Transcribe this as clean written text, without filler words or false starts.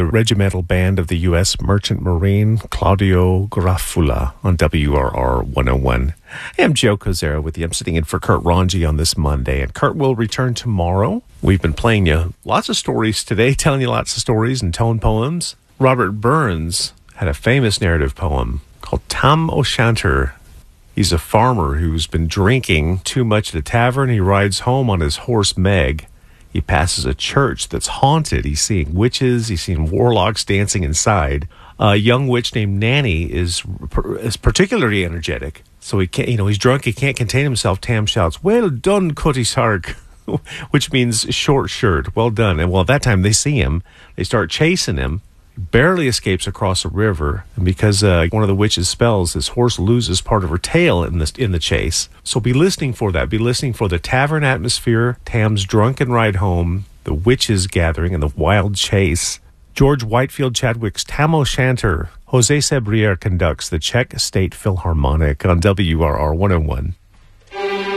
regimental band of the U.S. Merchant Marine, Claudio Garofalo, on WRR 101. Hey, I'm Joe Kozera with you. I'm sitting in for Kurt Ranji on this Monday, and Kurt will return tomorrow. We've been playing you lots of stories today, telling you lots of stories and telling poems. Robert Burns had a famous narrative poem called Tam O'Shanter. He's a farmer who's been drinking too much at a tavern. He rides home on his horse Meg. He passes a church that's haunted. He's seeing witches. He's seeing warlocks dancing inside. A young witch named Nanny is particularly energetic. So he can't, he's drunk. He can't contain himself. Tam shouts, "Well done, Cutty Sark," which means short shirt. Well done. And at that time they see him. They start chasing him. Barely escapes across a river, and because one of the witch's spells, his horse loses part of her tail in the chase. So be listening for that. Be listening for the tavern atmosphere, Tam's drunken ride home, the witches gathering, and the wild chase. George Whitefield Chadwick's Tam O'Shanter. Jose Sebrier conducts the Czech State Philharmonic on WRR 101.